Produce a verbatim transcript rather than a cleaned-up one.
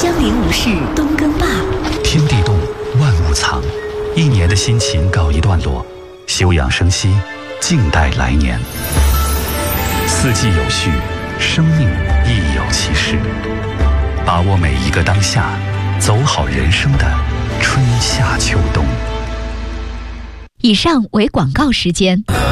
香林无事冬耕罢， 天地动，万物藏。一年的辛勤告一段落，休养生息，静待来年。四季有序，生命亦有其事。把握每一个当下，走好人生的春夏秋冬。 以上为广告时间。